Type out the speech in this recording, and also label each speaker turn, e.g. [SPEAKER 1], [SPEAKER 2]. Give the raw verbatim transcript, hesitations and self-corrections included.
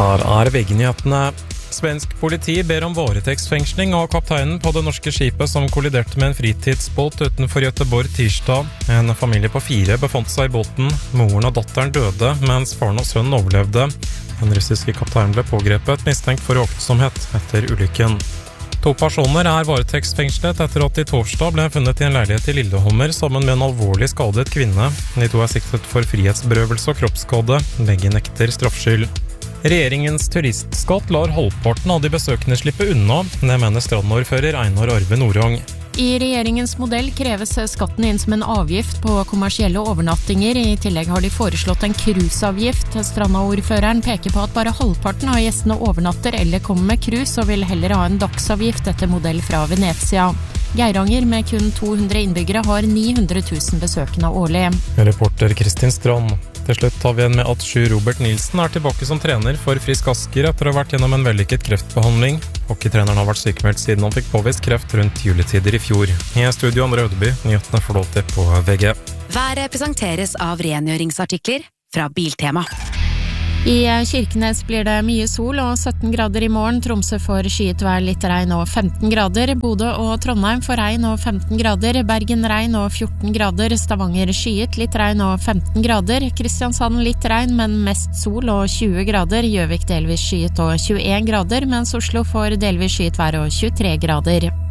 [SPEAKER 1] Her er V G-nyhetene. Svensk politi ber om varetektsfengsling av kapteinen på det norske skipet som kolliderte med en fritidsbåt utenfor Göteborg tirsdag. En familie på fire befant seg i båten. Moren og datteren døde, mens faren og sønnen overlevde. Den russiske kapteinen ble pågrepet, mistenkt for uaktsomhet etter ulykken. To personer er varetektsfengslet etter at de torsdag ble funnet i en leilighet i Lillehammer sammen med en alvorlig skadet kvinne. De to er siktet for frihetsberøvelse og kroppsskade. Begge nekter straffskyld. Regjeringens turistskatt lar halvparten av de besøkende slippe unna, det mener strandordfører Einar Arve Nordang.
[SPEAKER 2] I regjeringens modell kreves skatten inn som en avgift på kommersielle overnattinger. I tillegg har de foreslått en cruiseavgift. Strandordføreren peker på at bare halvparten av gjestene overnatter eller kommer med cruise, og vil heller ha en dagsavgift etter modell fra Venezia. Geiranger med kun to hundre innbyggere har ni hundre tusen besøkende årlig.
[SPEAKER 1] Reporter Kristin Strand. Til slutt tar vi igjen med at Sjur Robert Nilsen er tilbake som trener for Frisk Asker etter å ha vært gjennom en vellykket kreftbehandling. Hockeytreneren har vært sykemeldt siden han fikk påvist kreft rundt juletider i fjor. I studio Andre Ødeby, nyhetene får lov til på V G.
[SPEAKER 3] Været presenteres av rengjøringsartikler fra Biltema.
[SPEAKER 2] I Kirkenes blir det mye sol og sytten grader i morgen. Tromsø får skyet vær, litt regn og femten grader. Bodø og Trondheim får regn og femten grader. Bergen regn og fjorten grader. Stavanger skyet, litt regn og femten grader. Kristiansand litt regn, men mest sol og tjue grader. Gjøvik delvis skyet og tjueen grader, mens Oslo får delvis skyet vær og tjuetre grader.